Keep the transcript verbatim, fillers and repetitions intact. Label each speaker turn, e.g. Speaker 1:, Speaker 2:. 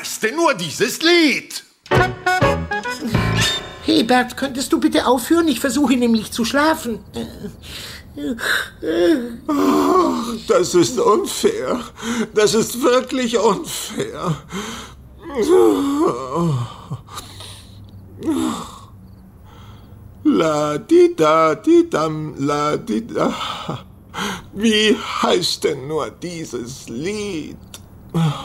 Speaker 1: heißt denn nur dieses Lied?
Speaker 2: Hebert, könntest du bitte aufhören? Ich versuche nämlich zu schlafen.
Speaker 3: Oh, das ist unfair. Das ist wirklich unfair. La di da di dam la di da. Wie heißt denn nur dieses Lied?